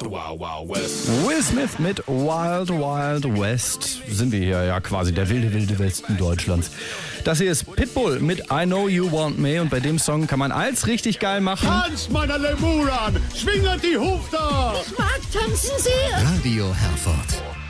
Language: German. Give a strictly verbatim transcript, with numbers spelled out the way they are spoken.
Wild Wild West. Will Smith mit Wild Wild West. Sind wir hier ja quasi der wilde, wilde Westen Deutschlands. Das hier ist Pitbull mit I Know You Want Me und bei dem Song kann man alles richtig geil machen. Tanzt, meine Lemuran! Schwinget die Hufter! Ich mag tanzen sehr. Radio Herford.